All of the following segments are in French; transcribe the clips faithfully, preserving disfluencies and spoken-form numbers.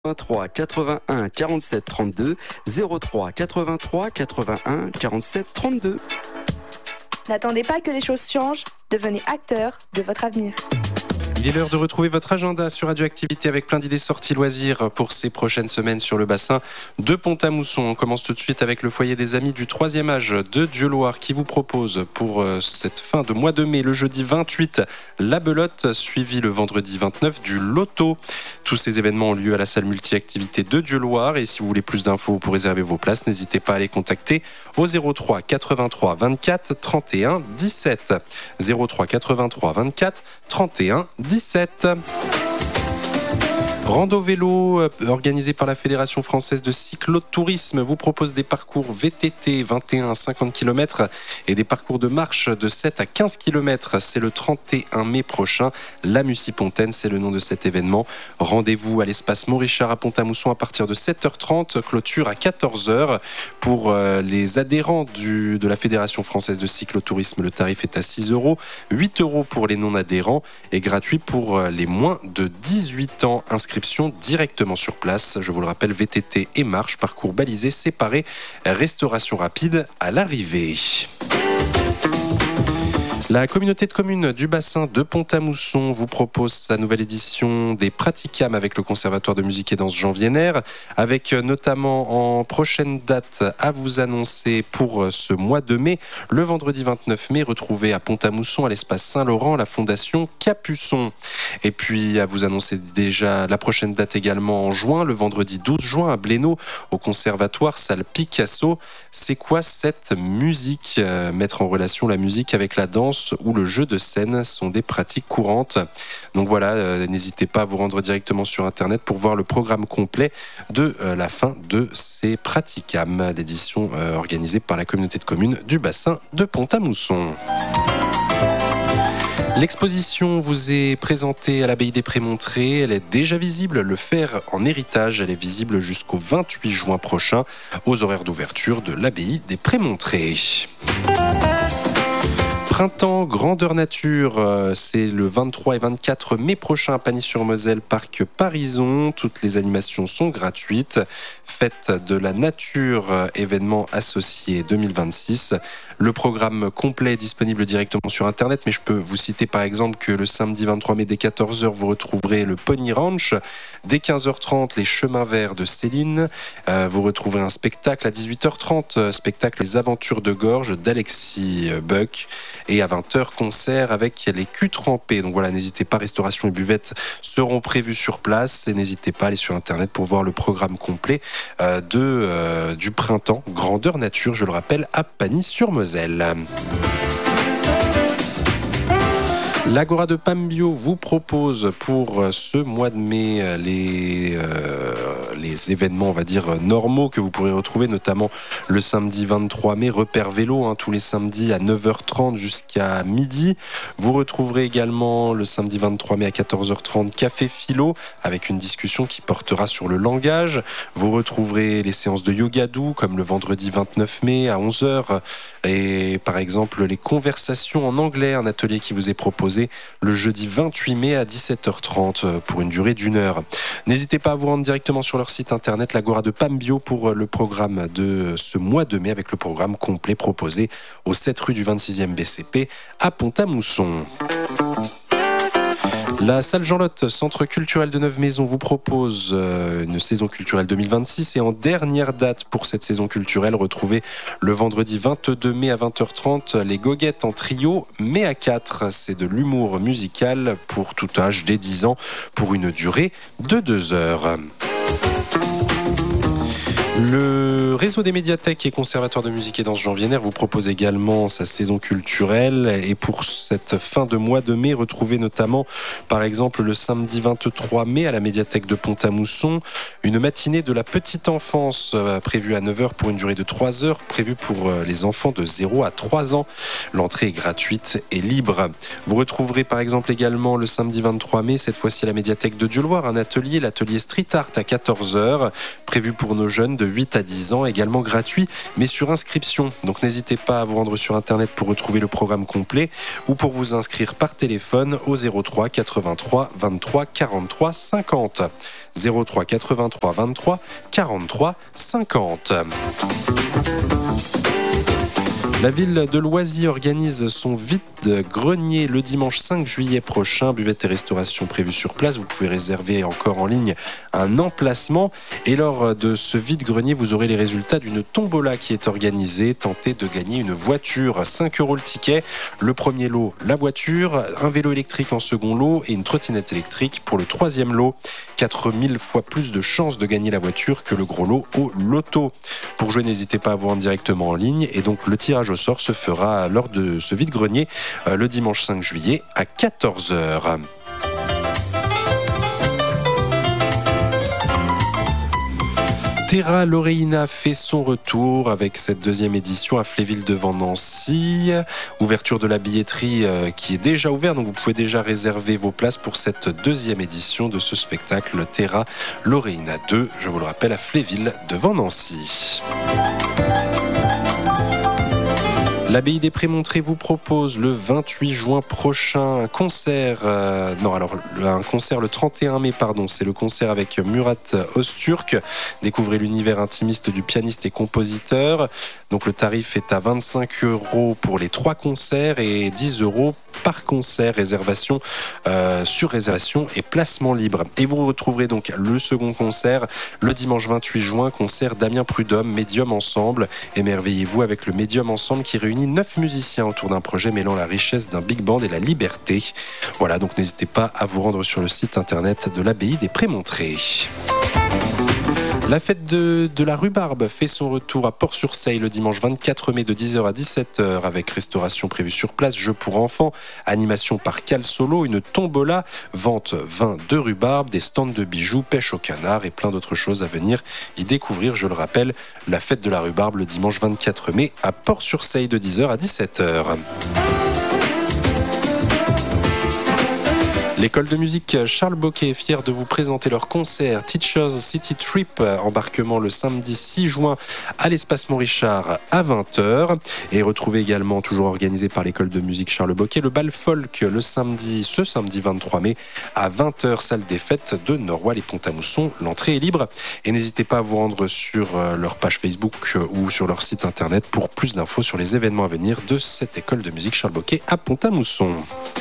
quatre-vingt-trois quatre-vingt-un quarante-sept trente-deux, zéro trois quatre-vingt-trois quatre-vingt-un quarante-sept trente-deux. N'attendez pas que les choses changent, devenez acteur de votre avenir. Il est l'heure de retrouver votre agenda sur Radioactivité avec plein d'idées sorties loisirs pour ces prochaines semaines sur le bassin de Pont-à-Mousson. On commence tout de suite avec le foyer des amis du troisième âge de Dieuloir qui vous propose pour cette fin de mois de mai, le jeudi vingt-huit, la belote, suivi le vendredi vingt-neuf du loto. Tous ces événements ont lieu à la salle multi-activité de Dieuloir et si vous voulez plus d'infos pour réserver vos places, n'hésitez pas à les contacter au zéro trois quatre-vingt-trois vingt-quatre trente et un dix-sept. zéro trois quatre-vingt-trois vingt-quatre trente et un dix-sept. Rando vélo organisé par la Fédération française de cyclotourisme vous propose des parcours V T T vingt et un à cinquante kilomètres et des parcours de marche de sept à quinze kilomètres. C'est le trente et un mai prochain. La Mucipontaine, c'est le nom de cet événement. Rendez-vous à l'espace Maurichard à Pont-à-Mousson à partir de sept heures trente, clôture à quatorze heures. Pour les adhérents du, de la Fédération française de cyclotourisme, le tarif est à six euros, huit euros pour les non-adhérents et gratuit pour les moins de dix-huit ans. Inscription directement sur place. Je vous le rappelle, V T T et marche, parcours balisé, séparé, restauration rapide à l'arrivée. La communauté de communes du bassin de Pont-à-Mousson vous propose sa nouvelle édition des Praticam avec le Conservatoire de musique et danse Jean Vienner, avec notamment en prochaine date à vous annoncer pour ce mois de mai, le vendredi vingt-neuf mai, retrouvé à Pont-à-Mousson à l'espace Saint-Laurent, la Fondation Capuçon. Et puis à vous annoncer déjà la prochaine date également en juin, le vendredi douze juin à Blénaud, au Conservatoire salle Picasso. C'est quoi cette musique ? euh, Mettre en relation la musique avec la danse ou le jeu de scène sont des pratiques courantes. Donc voilà, euh, n'hésitez pas à vous rendre directement sur internet pour voir le programme complet de euh, la fin de ces Praticam, l'édition euh, organisée par la communauté de communes du bassin de Pont-à-Mousson. L'exposition vous est présentée à l'abbaye des Prémontrés. Elle est déjà visible. Le fer en héritage, elle est visible jusqu'au vingt-huit juin prochain aux horaires d'ouverture de l'abbaye des Prémontrés. Printemps, grandeur nature, c'est le vingt-trois et vingt-quatre mai prochain à Pagny-sur-Moselle, parc Parison. Toutes les animations sont gratuites. Fête de la nature, événement associé deux mille vingt-six. Le programme complet est disponible directement sur internet, mais je peux vous citer par exemple que le samedi vingt-trois mai dès quatorze heures, vous retrouverez le Pony Ranch. Dès quinze heures trente, les chemins verts de Céline. Euh, vous retrouverez un spectacle à dix-huit heures trente, spectacle Les Aventures de Gorge d'Alexis Buck. Et à vingt heures, concert avec les culs trempés. Donc voilà, n'hésitez pas, restauration et buvette seront prévues sur place. Et n'hésitez pas à aller sur internet pour voir le programme complet euh, de, euh, du printemps. Grandeur nature, je le rappelle, à Pagny-sur-Moselle. L'Agora de Pambio vous propose pour ce mois de mai les, euh, les événements, on va dire, normaux que vous pourrez retrouver, notamment le samedi vingt-trois mai, repère vélo, hein, tous les samedis à neuf heures trente jusqu'à midi. Vous retrouverez également le samedi vingt-trois mai à quatorze heures trente Café Philo avec une discussion qui portera sur le langage. Vous retrouverez les séances de yoga doux comme le vendredi vingt-neuf mai à onze heures et par exemple les conversations en anglais, un atelier qui vous est proposé le jeudi vingt-huit mai à dix-sept heures trente pour une durée d'une heure. N'hésitez pas à vous rendre directement sur leur site internet, l'Agora de Pambio, pour le programme de ce mois de mai avec le programme complet proposé au sept rue du vingt-sixième B C P à Pont-à-Mousson. La salle Jean-Lotte, centre culturel de Neuve-Maisons, vous propose une saison culturelle deux mille vingt-six et en dernière date pour cette saison culturelle, retrouvez le vendredi vingt-deux mai à vingt heures trente les Goguettes en trio, mais à quatre. C'est de l'humour musical pour tout âge dès dix ans pour une durée de deux heures. Le réseau des médiathèques et conservatoires de musique et danse Jean Vienner vous propose également sa saison culturelle et pour cette fin de mois de mai, retrouvez notamment par exemple le samedi vingt-trois mai à la médiathèque de Pont-à-Mousson une matinée de la petite enfance euh, prévue à neuf heures pour une durée de trois heures, prévue pour euh, les enfants de zéro à trois ans. L'entrée est gratuite et libre. Vous retrouverez par exemple également le samedi vingt-trois mai, cette fois-ci à la médiathèque de Dieuloir, un atelier, l'atelier Street Art à quatorze heures, prévu pour nos jeunes de huit à dix ans, également gratuit, mais sur inscription. Donc n'hésitez pas à vous rendre sur Internet pour retrouver le programme complet ou pour vous inscrire par téléphone au zéro trois quatre-vingt-trois vingt-trois quarante-trois cinquante. zéro trois quatre-vingt-trois vingt-trois quarante-trois cinquante. La ville de Loisy organise son vide-grenier le dimanche cinq juillet prochain. Buvette et restauration prévues sur place. Vous pouvez réserver encore en ligne un emplacement. Et lors de ce vide-grenier, vous aurez les résultats d'une tombola qui est organisée. Tentez de gagner une voiture. cinq euros le ticket. Le premier lot, la voiture. Un vélo électrique en second lot et une trottinette électrique pour le troisième lot. quatre mille fois plus de chances de gagner la voiture que le gros lot au loto. Pour jouer, n'hésitez pas à vous rendre directement en ligne. Et donc, le tirage au sort se fera lors de ce vide-grenier euh, le dimanche cinq juillet à quatorze heures. Terra Laureina fait son retour avec cette deuxième édition à Fléville devant Nancy. Ouverture de la billetterie euh, qui est déjà ouverte, donc vous pouvez déjà réserver vos places pour cette deuxième édition de ce spectacle Terra Laureina deux, je vous le rappelle, à Fléville devant Nancy. L'Abbaye des Prémontrés vous propose le vingt-huit juin prochain un concert, euh, non alors un concert le trente et un mai pardon, c'est le concert avec Murat Öztürk. Découvrez l'univers intimiste du pianiste et compositeur. Donc le tarif est à vingt-cinq euros pour les trois concerts et dix euros par concert, réservation euh, sur réservation et placement libre. Et vous retrouverez donc le second concert le dimanche vingt-huit juin, concert Damien Prudhomme, Médium Ensemble. Émerveillez-vous avec le Médium Ensemble qui réunit neuf musiciens autour d'un projet mêlant la richesse d'un big band et la liberté. Voilà, donc n'hésitez pas à vous rendre sur le site internet de l'Abbaye des Prémontrés. La fête de, de la rhubarbe fait son retour à Port-sur-Seille le dimanche vingt-quatre mai de dix heures à dix-sept heures avec restauration prévue sur place, jeux pour enfants, animation par Cal Solo, une tombola, vente vin de rhubarbe, des stands de bijoux, pêche au canard et plein d'autres choses à venir y découvrir. Je le rappelle, la fête de la rhubarbe le dimanche vingt-quatre mai à Port-sur-Seille de dix heures à dix-sept heures. L'école de musique Charles Bocquet est fière de vous présenter leur concert Teachers City Trip, embarquement le samedi six juin à l'espace Montrichard à vingt heures. Et retrouvez également, toujours organisé par l'école de musique Charles Bocquet, le bal folk le samedi, ce samedi vingt-trois mai à vingt heures, salle des fêtes de Norrois-les-Pont-à-Mousson. L'entrée est libre et n'hésitez pas à vous rendre sur leur page Facebook ou sur leur site internet pour plus d'infos sur les événements à venir de cette école de musique Charles Bocquet à Pont-à-Mousson.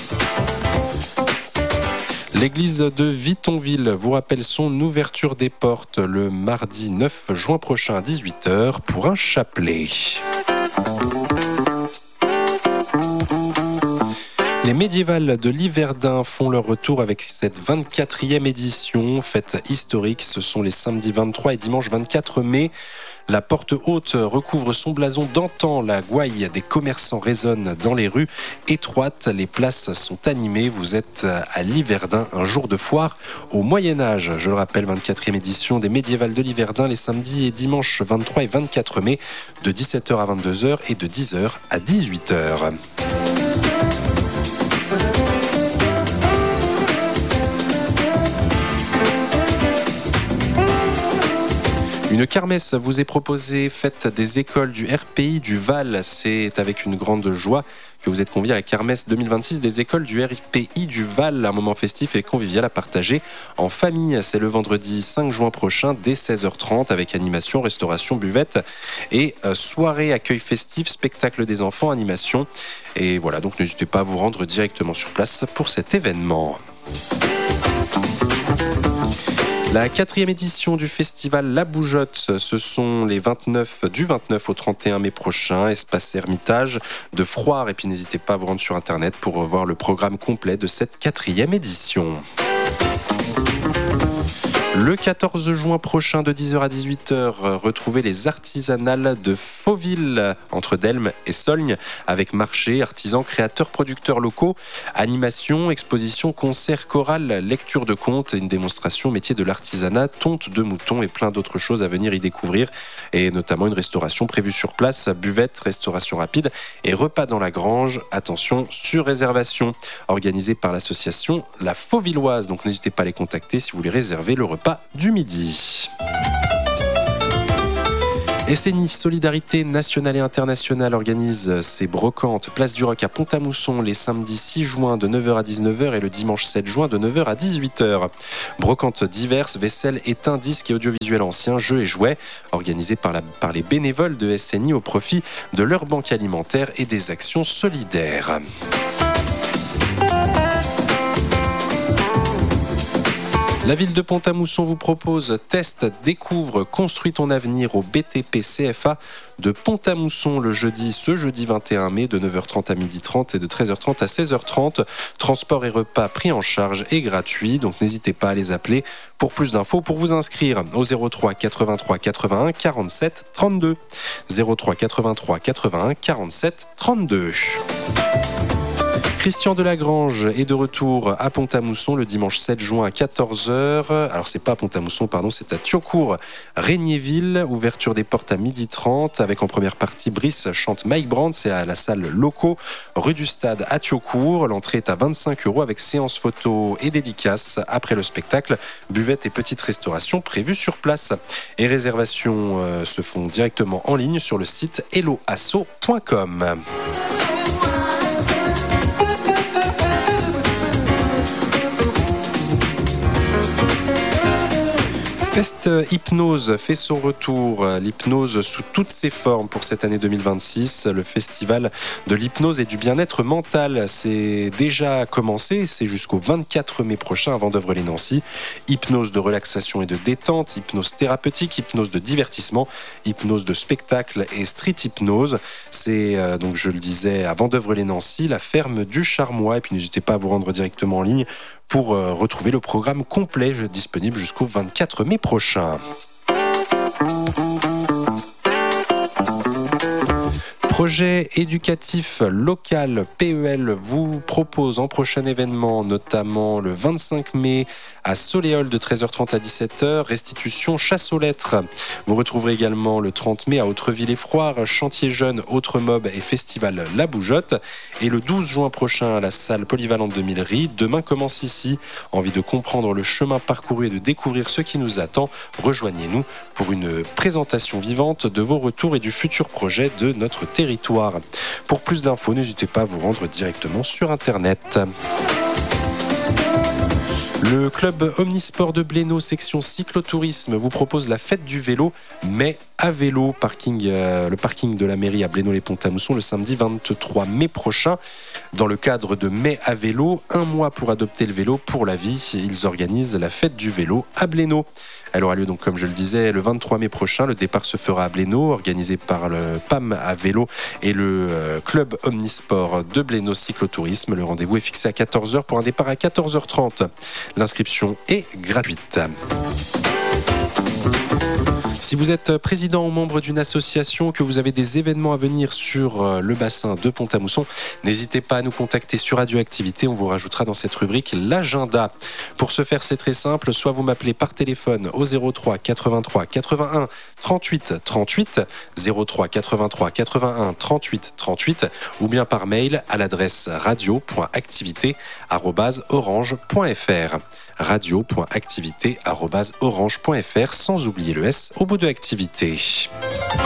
L'église de Vittonville vous rappelle son ouverture des portes le mardi neuf juin prochain à dix-huit heures pour un chapelet. Les médiévales de Liverdun font leur retour avec cette vingt-quatrième édition, fête historique. Ce sont les samedis vingt-trois et dimanche vingt-quatre mai. La porte haute recouvre son blason d'antan. La gouaille des commerçants résonne dans les rues étroites. Les places sont animées. Vous êtes à Liverdun, un jour de foire au Moyen-Âge. Je le rappelle, vingt-quatrième édition des médiévales de Liverdun les samedis et dimanches vingt-trois et vingt-quatre mai de dix-sept heures à vingt-deux heures et de dix heures à dix-huit heures. Une kermesse vous est proposée, fête des écoles du R P I du Val. C'est avec une grande joie que vous êtes conviés à la kermesse deux mille vingt-six des écoles du R P I du Val. Un moment festif et convivial à partager en famille. C'est le vendredi cinq juin prochain dès seize heures trente avec animation, restauration, buvette et soirée accueil festif, spectacle des enfants, animation. Et voilà, donc n'hésitez pas à vous rendre directement sur place pour cet événement. La quatrième édition du festival La Bougeotte, ce sont les vingt-neuf, du vingt-neuf au trente et un mai prochain, espace Hermitage de Froire. Et puis n'hésitez pas à vous rendre sur internet pour voir le programme complet de cette quatrième édition. Le quatorze juin prochain de dix heures à dix-huit heures, retrouvez les artisanales de Fauville entre Delme et Solgne avec marché, artisans, créateurs, producteurs locaux, animation, exposition, concert, chorale, lecture de contes, une démonstration métier de l'artisanat, tonte de mouton et plein d'autres choses à venir y découvrir et notamment une restauration prévue sur place, buvette, restauration rapide et repas dans la grange, attention, sur réservation, organisé par l'association La Fauvilloise. Donc n'hésitez pas à les contacter si vous voulez réserver le repas du midi. S N I, Solidarité nationale et internationale, organise ses brocantes Place du Roc à Pont-à-Mousson les samedis six juin de neuf heures à dix-neuf heures et le dimanche sept juin de neuf heures à dix-huit heures. Brocantes diverses, vaisselle, étain, disques et audiovisuels anciens, jeux et jouets, organisés par, la, par les bénévoles de S N I au profit de leur banque alimentaire et des actions solidaires. La ville de Pont-à-Mousson vous propose Teste, découvre, construis ton avenir au B T P C F A de Pont-à-Mousson le jeudi, ce jeudi vingt et un mai de neuf heures trente à midi trente et de treize heures trente à seize heures trente. Transport et repas pris en charge et gratuit, donc n'hésitez pas à les appeler pour plus d'infos, pour vous inscrire au zéro trois quatre-vingt-trois quatre-vingt-un quarante-sept trente-deux. zéro trois quatre-vingt-trois quatre-vingt-un quarante-sept trente-deux. Christian Delagrange est de retour à Pont-à-Mousson le dimanche sept juin à quatorze heures. Alors c'est pas à Pont-à-Mousson, pardon, c'est à Thiocourt, Régnéville. Ouverture des portes à midi trente avec en première partie Brice chante Mike Brandt. C'est à la salle Locaux, rue du Stade à Thiocourt. L'entrée est à vingt-cinq euros avec séance photo et dédicace. Après le spectacle, buvette et petite restauration prévues sur place. Et réservations euh, se font directement en ligne sur le site hello asso point com. Fest Hypnose fait son retour, l'hypnose sous toutes ses formes pour cette année deux mille vingt-six. Le festival de l'hypnose et du bien-être mental, c'est déjà commencé, c'est jusqu'au vingt-quatre mai prochain à Vendeuvre-les-Nancy. Hypnose de relaxation et de détente, hypnose thérapeutique, hypnose de divertissement, hypnose de spectacle et street hypnose. C'est euh, donc, je le disais, à Vendeuvre-les-Nancy, la ferme du Charmois. Et puis n'hésitez pas à vous rendre directement en ligne pour euh, retrouver le programme complet disponible jusqu'au vingt-quatre mai prochain. Projet éducatif local P E L vous propose en prochain événement, notamment le vingt-cinq mai à Soléol de treize heures trente à dix-sept heures, restitution chasse aux lettres. Vous retrouverez également le trente mai à Autreville-et-Froid, chantier jeune, autre mob et festival La Bougeotte. Et le douze juin prochain à la salle polyvalente de Millery, Demain commence ici. Envie de comprendre le chemin parcouru et de découvrir ce qui nous attend? Rejoignez-nous pour une présentation vivante de vos retours et du futur projet de notre territoire. Pour plus d'infos, n'hésitez pas à vous rendre directement sur Internet. Le club Omnisport de Blénaud, section cyclotourisme, vous propose la fête du vélo, mais à vélo, parking, euh, le parking de la mairie à Blénaud-les-Pont-à-Mousson le samedi vingt-trois mai prochain. Dans le cadre de Mai à vélo, un mois pour adopter le vélo pour la vie, ils organisent la fête du vélo à Blénaud. Elle aura lieu donc, comme je le disais, le vingt-trois mai prochain. Le départ se fera à Blénaud, organisé par le P A M à vélo et le euh, club Omnisport de Blénaud cyclotourisme. Le rendez-vous est fixé à quatorze heures pour un départ à quatorze heures trente. L'inscription est gratuite. Si vous êtes président ou membre d'une association, que vous avez des événements à venir sur le bassin de Pont-à-Mousson, n'hésitez pas à nous contacter sur Radioactivité. On vous rajoutera dans cette rubrique l'agenda. Pour ce faire, c'est très simple. Soit vous m'appelez par téléphone au zéro trois quatre-vingt-trois quatre-vingt-un trente-huit trente-huit, zéro trois quatre-vingt-trois quatre-vingt-un trente-huit trente-huit, ou bien par mail à l'adresse radio point activité arobase orange point f r. radio point activité arobase orange point f r, sans oublier le S au bout de activité.